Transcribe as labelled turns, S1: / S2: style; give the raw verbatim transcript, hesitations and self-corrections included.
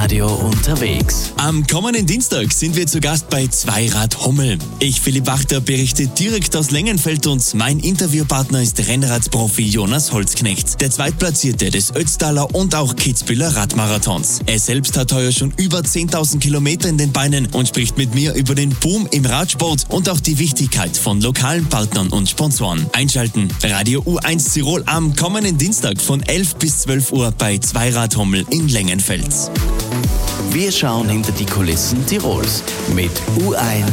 S1: Radio unterwegs.
S2: Am kommenden Dienstag sind wir zu Gast bei Zweirad Hummel. Ich, Philipp Wachter, berichte direkt aus Längenfeld und mein Interviewpartner ist Rennradprofi Jonas Holzknecht, der Zweitplatzierte des Ötztaler und auch Kitzbüheler Radmarathons. Er selbst hat heuer schon über zehntausend Kilometer in den Beinen und spricht mit mir über den Boom im Radsport und auch die Wichtigkeit von lokalen Partnern und Sponsoren. Einschalten, Radio U eins Tirol am kommenden Dienstag von elf bis zwölf Uhr bei Zweirad Hummel in Längenfeld.
S1: Wir schauen hinter die Kulissen Tirols mit U eins